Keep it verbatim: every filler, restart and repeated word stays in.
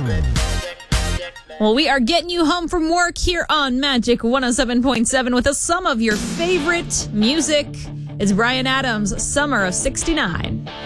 Well, we are getting you home from work here on Magic one oh seven point seven with a sum of your favorite music. It's Bryan Adams, Summer of sixty-nine.